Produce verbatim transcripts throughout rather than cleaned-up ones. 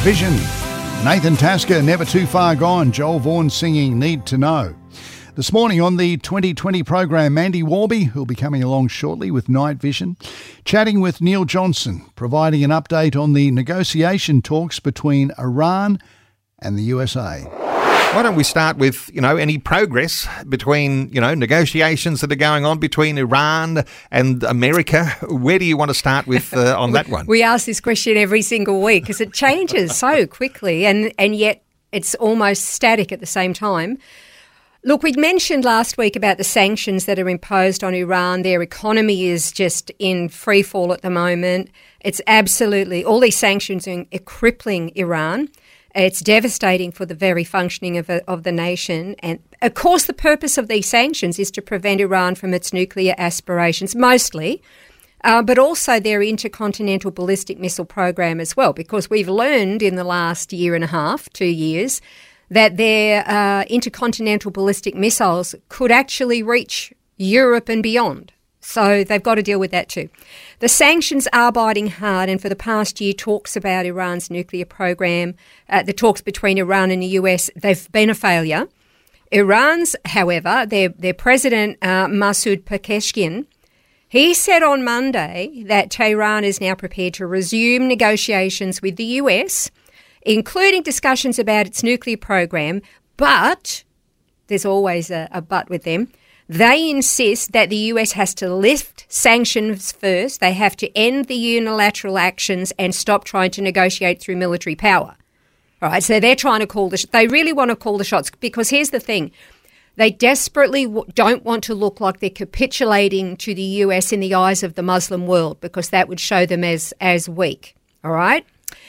Vision. Nathan Tasker, Never Too Far Gone. Joel Vaughan singing Need to Know. This morning on the twenty twenty program, Mandy Warby, who'll be coming along shortly with Night Vision, chatting with Neil Johnson, providing an update on the negotiation talks between Iran and the U S A. Why don't we start with, you know, any progress between, you know, negotiations that are going on between Iran and America? Where do you want to start with uh, on that one? We ask this question every single week because it changes so quickly and, and yet it's almost static at the same time. Look, we mentioned last week about the sanctions that are imposed on Iran. Their economy is just in free fall at the moment. It's absolutely, all these sanctions are crippling Iran. It's devastating for the very functioning of, a, of the nation. And, of course, the purpose of these sanctions is to prevent Iran from its nuclear aspirations, mostly, uh, but also their intercontinental ballistic missile program as well, because we've learned in the last year and a half, two years, that their uh, intercontinental ballistic missiles could actually reach Europe and beyond. So they've got to deal with that too. The sanctions are biting hard, and for the past year, talks about Iran's nuclear program, uh, the talks between Iran and the U S, they've been a failure. Iran's, however, their, their president, uh, Masoud Pezeshkian, he said on Monday that Tehran is now prepared to resume negotiations with the U S, including discussions about its nuclear program, but there's always a, a but with them. They insist that the U S has to lift sanctions first. They have to end the unilateral actions and stop trying to negotiate through military power. All right, so they're trying to call the sh- they really want to call the shots, because here's the thing. They desperately w- don't want to look like they're capitulating to the U S in the eyes of the Muslim world, because that would show them as, as weak. All right?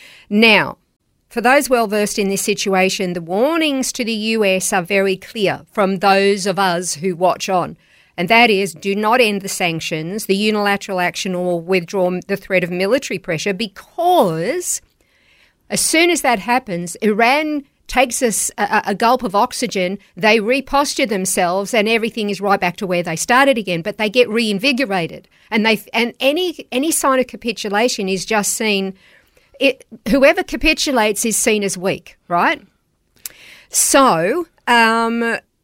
Now, for those well-versed in this situation, the warnings to the U S are very clear from those of us who watch on. And that is, do not end the sanctions, the unilateral action, or withdraw the threat of military pressure, because as soon as that happens, Iran takes us a, a gulp of oxygen, they reposture themselves, and everything is right back to where they started again. But they get reinvigorated. And they and any any sign of capitulation is just seen... It, whoever capitulates is seen as weak, right? So um,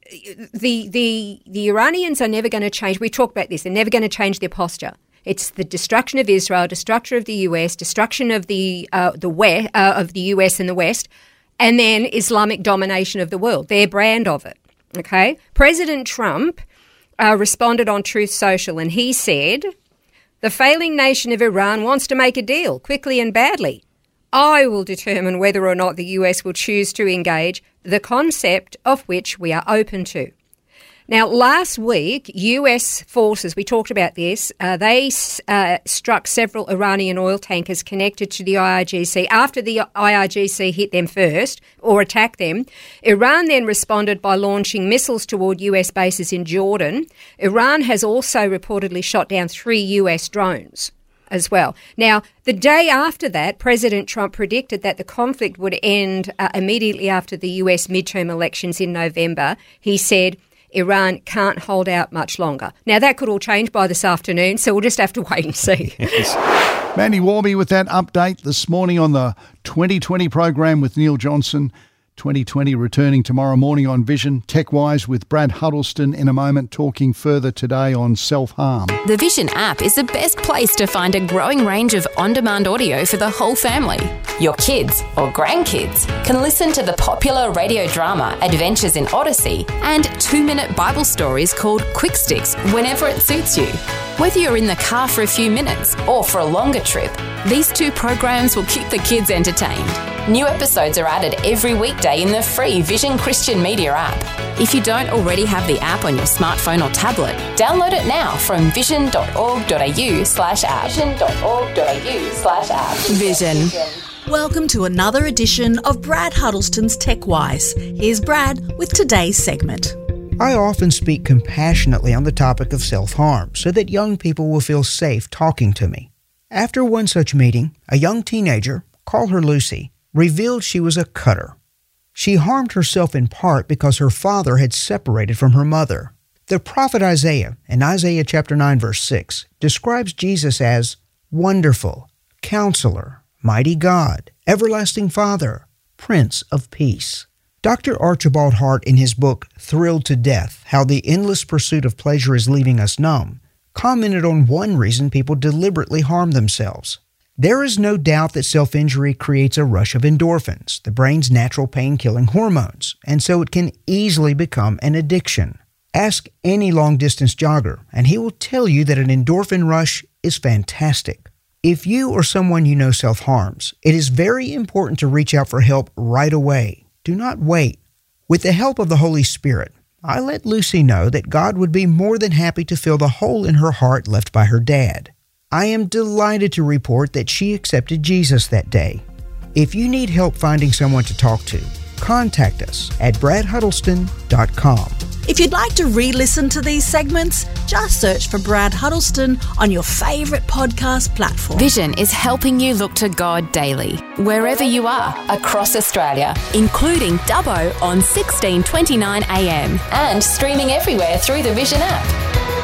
the the the Iranians are never going to change. We talked about this. They're never going to change their posture. It's the destruction of Israel, destruction of the U S, destruction of the uh, the West, uh, of the U S and the West, and then Islamic domination of the world. Their brand of it. Okay. President Trump uh, responded on Truth Social, and he said, "The failing nation of Iran wants to make a deal, quickly and badly. I will determine whether or not the U S will choose to engage, the concept of which we are open to." Now, last week, U S forces, we talked about this, uh, they uh, struck several Iranian oil tankers connected to the I R G C. After the I R G C hit them first, or attacked them, Iran then responded by launching missiles toward U S bases in Jordan. Iran has also reportedly shot down three U S drones as well. Now, the day after that, President Trump predicted that the conflict would end uh, immediately after the U S midterm elections in November. He said, Iran can't hold out much longer. Now, that could all change by this afternoon, so we'll just have to wait and see. Yes. Mandy Warby with that update this morning on the twenty twenty program with Neil Johnson. twenty twenty returning tomorrow morning on Vision. TechWise with Brad Huddleston in a moment, talking further today on self-harm. The Vision app is the best place to find a growing range of on-demand audio for the whole family. Your kids or grandkids can listen to the popular radio drama Adventures in Odyssey and two-minute Bible stories called Quick Sticks whenever it suits you. Whether you're in the car for a few minutes or for a longer trip, these two programs will keep the kids entertained. New episodes are added every weekday in the free Vision Christian Media app. If you don't already have the app on your smartphone or tablet, download it now from vision.org.au slash app. vision.org.au slash app. Vision. Welcome to another edition of Brad Huddleston's TechWise. Here's Brad with today's segment. I often speak compassionately on the topic of self-harm so that young people will feel safe talking to me. After one such meeting, a young teenager, call her Lucy, revealed she was a cutter. She harmed herself in part because her father had separated from her mother. The prophet Isaiah, in Isaiah chapter nine, verse six, describes Jesus as Wonderful, Counselor, Mighty God, Everlasting Father, Prince of Peace. Doctor Archibald Hart, in his book Thrilled to Death, How the Endless Pursuit of Pleasure is Leaving Us Numb, commented on one reason people deliberately harm themselves. There is no doubt that self-injury creates a rush of endorphins, the brain's natural pain-killing hormones, and so it can easily become an addiction. Ask any long-distance jogger, and he will tell you that an endorphin rush is fantastic. If you or someone you know self-harms, it is very important to reach out for help right away. Do not wait. With the help of the Holy Spirit, I let Lucy know that God would be more than happy to fill the hole in her heart left by her dad. I am delighted to report that she accepted Jesus that day. If you need help finding someone to talk to, contact us at brad huddleston dot com. If you'd like to re-listen to these segments, just search for Brad Huddleston on your favourite podcast platform. Vision is helping you look to God daily, wherever you are, across Australia, including Dubbo on sixteen twenty-nine A M and streaming everywhere through the Vision app.